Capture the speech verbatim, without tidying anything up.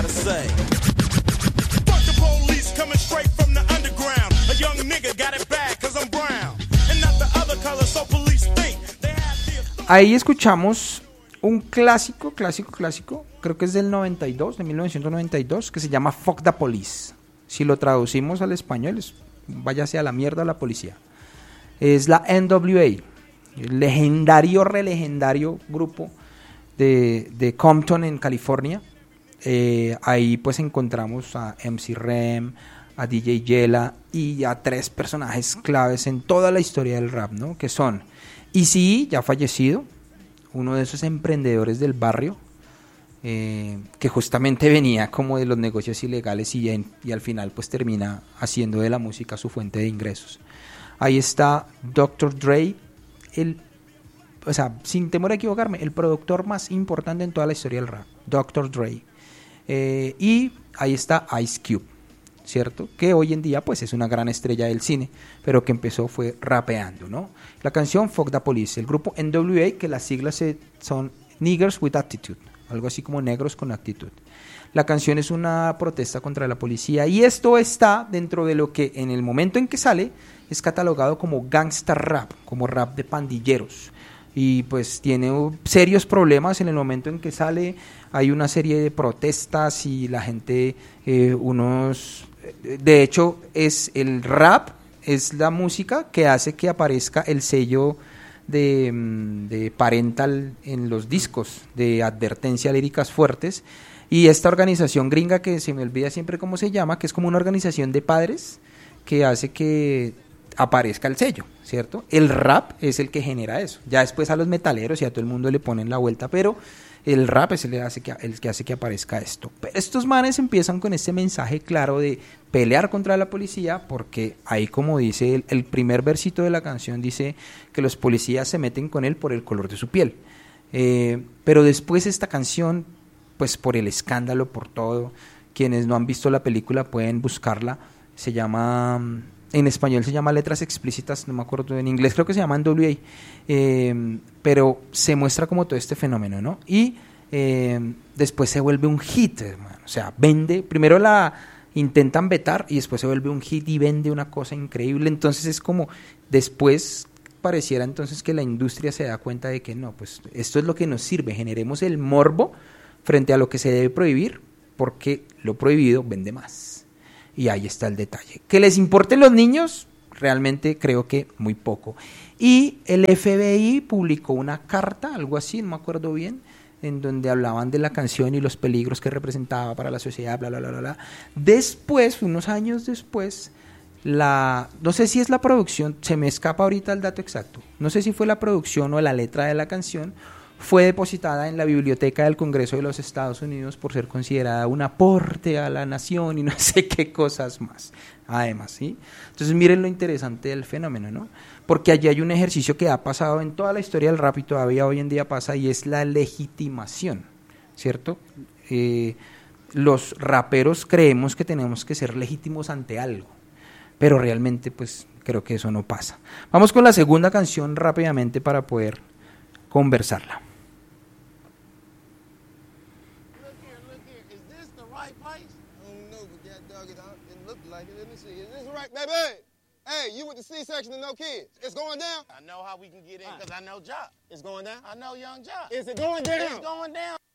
gotta say. Fuck the police coming straight from the underground. A young nigga got it bad cause I'm brown. And not the other color, so police think they have the... Ahí escuchamos un clásico, clásico, clásico, creo que es del noventa y dos, de mil novecientos noventa y dos, que se llama Fuck the Police. Si lo traducimos al español es váyase a la mierda la policía. Es la N W A, el legendario, relegendario grupo de, de Compton en California. Eh, ahí pues encontramos a M C Rem, a D J Yella y a tres personajes claves en toda la historia del rap, ¿no? Que son Eazy-E, ya fallecido, uno de esos emprendedores del barrio, eh, que justamente venía como de los negocios ilegales y, en, y al final pues termina haciendo de la música su fuente de ingresos. Ahí está doctor Dre, el, o sea, sin temor a equivocarme, el productor más importante en toda la historia del rap, doctor Dre. Eh, y ahí está Ice Cube, ¿cierto? Que hoy en día pues es una gran estrella del cine, pero que empezó fue rapeando, ¿no? La canción Fuck the Police, el grupo N W A, que las siglas se, son Niggers with Attitude, algo así como negros con actitud. La canción es una protesta contra la policía y esto está dentro de lo que en el momento en que sale es catalogado como gangsta rap, como rap de pandilleros. Y pues tiene serios problemas en el momento en que sale, hay una serie de protestas y la gente, eh, unos, de hecho es el rap, es la música que hace que aparezca el sello de, de parental en los discos, de advertencia, líricas fuertes, y esta organización gringa que se me olvida siempre cómo se llama, que es como una organización de padres que hace que aparezca el sello, ¿cierto? El rap es el que genera eso. Ya después a los metaleros y a todo el mundo le ponen la vuelta, pero el rap es el que hace que, el que, hace que aparezca esto. Pero estos manes empiezan con este mensaje claro de pelear contra la policía, porque ahí, como dice el, el primer versito de la canción, dice que los policías se meten con él por el color de su piel. Eh, pero después esta canción, pues por el escándalo, por todo, quienes no han visto la película pueden buscarla, se llama... En español se llama Letras Explícitas, no me acuerdo, en inglés creo que se llama N W A, eh, pero se muestra como todo este fenómeno, ¿no? Y eh, después se vuelve un hit, hermano. O sea, vende, primero la intentan vetar y después se vuelve un hit y vende una cosa increíble. Entonces es como, después pareciera entonces que la industria se da cuenta de que no, pues esto es lo que nos sirve, generemos el morbo frente a lo que se debe prohibir, porque lo prohibido vende más. Y ahí está el detalle. ¿Que les importen los niños? Realmente creo que muy poco. Y el F B I publicó una carta, algo así, no me acuerdo bien, en donde hablaban de la canción y los peligros que representaba para la sociedad, bla, bla, bla, bla, bla. Después, unos años después, la, no sé si es la producción, se me escapa ahorita el dato exacto, no sé si fue la producción o la letra de la canción, fue depositada en la biblioteca del Congreso de los Estados Unidos por ser considerada un aporte a la nación y no sé qué cosas más, además, ¿sí? Entonces miren lo interesante del fenómeno, ¿no? Porque allí hay un ejercicio que ha pasado en toda la historia del rap y todavía hoy en día pasa, y es la legitimación, ¿cierto? Eh, los raperos creemos que tenemos que ser legítimos ante algo, pero realmente pues creo que eso no pasa. Vamos con la segunda canción rápidamente para poder conversarla. Baby, hey, you with the C-section and no kids. It's going down? I know how we can get in because I know Jock. It's going down? I know Young Jock. Is it going down? It's going down.